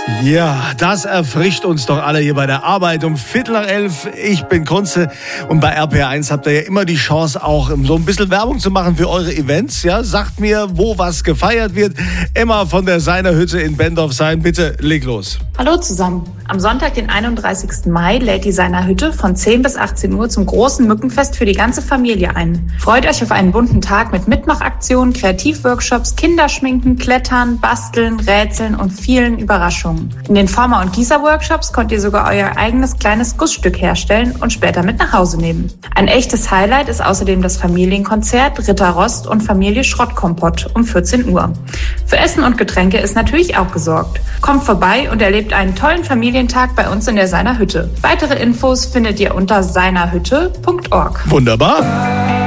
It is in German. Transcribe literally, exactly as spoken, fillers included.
Ja, das erfrischt uns doch alle hier bei der Arbeit um Viertel nach elf. Ich bin Kunze und bei R P R eins habt ihr ja immer die Chance, auch so ein bisschen Werbung zu machen für eure Events. Ja, sagt mir, wo was gefeiert wird. Emma von der Seiner Hütte in Bendorf-Sayn, bitte leg los. Hallo zusammen. Am Sonntag, den einunddreißigsten Mai, lädt die Seiner Hütte von zehn bis achtzehn Uhr zum großen Mückenfest für die ganze Familie ein. Freut euch auf einen bunten Tag mit Mitmachaktionen, Kreativworkshops, Kinderschminken, Klettern, Basteln, Rätseln und vielen Überraschungen. In den Former- und Gießer-Workshops könnt ihr sogar euer eigenes kleines Gussstück herstellen und später mit nach Hause nehmen. Ein echtes Highlight ist außerdem das Familienkonzert Ritter Rost und Familie Schrottkompott um vierzehn Uhr. Für Essen und Getränke ist natürlich auch gesorgt. Kommt vorbei und erlebt einen tollen Familientag bei uns in der Seiner Hütte. Weitere Infos findet ihr unter seinerhütte punkt org. Wunderbar.